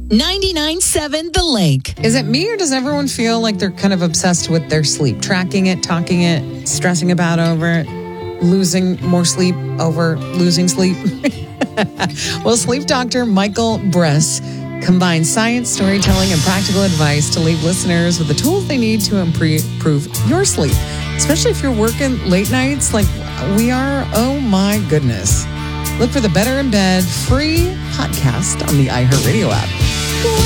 99.7 The Lake. Is it me or does everyone feel like they're kind of obsessed with their sleep? Tracking it, talking it, stressing about over it, losing more sleep over losing sleep? Well, sleep doctor Michael Bress combines science, storytelling, and practical advice to leave listeners with the tools they need to improve your sleep, especially if you're working late nights like we are. Oh, my goodness. Look for the Better in Bed free podcast on the iHeartRadio app.